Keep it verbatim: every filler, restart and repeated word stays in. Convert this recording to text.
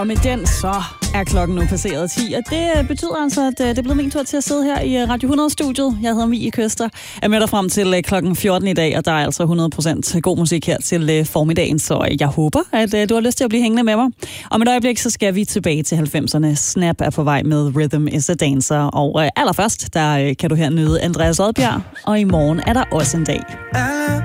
Og med den så er klokken nu passeret ti, og det betyder altså, at det er blevet min tur til at sidde her i Radio hundrede-studiet. Jeg hedder Mie Køster, er med dig frem til klokken fjorten i dag, og der er altså hundrede procent god musik her til formiddagen, så jeg håber, at du har lyst til at blive hængende med mig. Om et øjeblik, så skal vi tilbage til halvfemserne. Snap er på vej med Rhythm is a Dancer, og allerførst, der kan du her nyde Andreas Odbjerg, og i morgen er der også en dag.